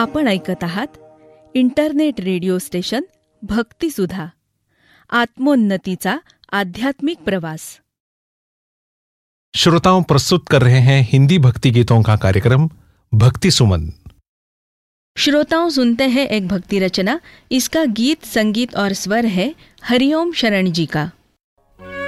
आपण ऐकत आहात इंटरनेट रेडिओ स्टेशन भक्ति सुधा, आत्मोन्नतीचा आध्यात्मिक प्रवास। श्रोताओं, प्रस्तुत कर रहे हैं हिंदी भक्ति गीतों का कार्यक्रम भक्ति सुमन। श्रोताओं, सुनते हैं एक भक्ति रचना। इसका गीत, संगीत और स्वर है हरिओम शरण जी का।